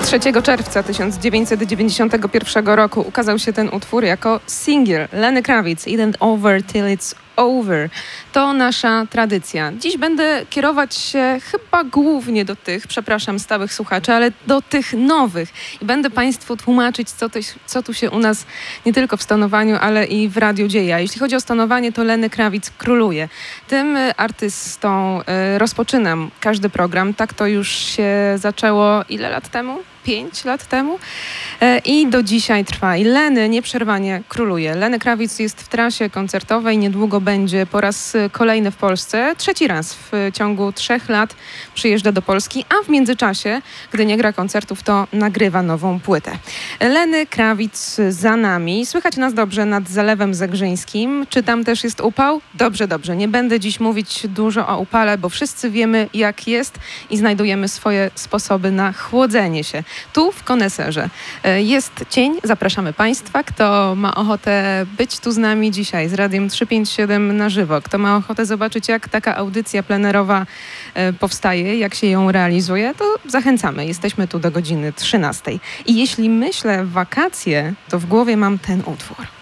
3 czerwca 1991 roku ukazał się ten utwór jako singiel. Lenny Kravitz, It Ain't Over Till It's Over. To nasza tradycja. Dziś będę kierować się chyba głównie do tych, przepraszam, stałych słuchaczy, ale do tych nowych. I będę Państwu tłumaczyć, co tu się u nas nie tylko w stanowaniu, ale i w radiu dzieje. A jeśli chodzi o stanowanie, to Lenny Kravitz króluje. Tym artystą rozpoczynam każdy program. Tak to już się zaczęło ile lat temu? 5 lat temu i do dzisiaj trwa. I Lenny nieprzerwanie króluje. Lenny Kravitz jest w trasie koncertowej, niedługo będzie po raz kolejny w Polsce. 3. raz w ciągu 3 lat przyjeżdża do Polski, a w międzyczasie, gdy nie gra koncertów, to nagrywa nową płytę. Lenny Kravitz za nami. Słychać nas dobrze nad Zalewem Zegrzyńskim. Czy tam też jest upał? Dobrze, dobrze. Nie będę dziś mówić dużo o upale, bo wszyscy wiemy, jak jest i znajdujemy swoje sposoby na chłodzenie się. Tu w Koneserze jest cień. Zapraszamy Państwa. Kto ma ochotę być tu z nami dzisiaj z Radiem 357 na żywo, kto ma ochotę zobaczyć, jak taka audycja plenerowa powstaje, jak się ją realizuje, to zachęcamy. Jesteśmy tu do godziny 13. I jeśli myślę wakacje, to w głowie mam ten utwór.